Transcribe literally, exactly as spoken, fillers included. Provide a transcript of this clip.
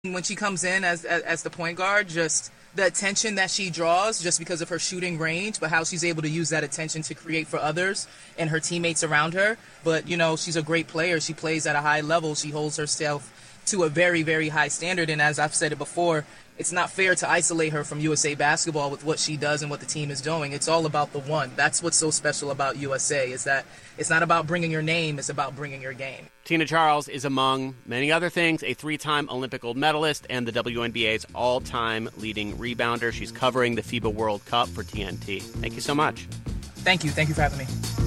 When she comes in as, as as the point guard, just the attention that she draws just because of her shooting range, but how she's able to use that attention to create for others and her teammates around her. But, you know, she's a great player. She plays at a high level. She holds herself to a very, very high standard. And as I've said it before, it's not fair to isolate her from U S A Basketball with what she does and what the team is doing. It's all about the one. That's what's so special about U S A, is that it's not about bringing your name, it's about bringing your game. Tina Charles is, among many other things, a three-time Olympic gold medalist and the W N B A's all-time leading rebounder. She's covering the FIBA World Cup for T N T. Thank you so much. Thank you. Thank you for having me.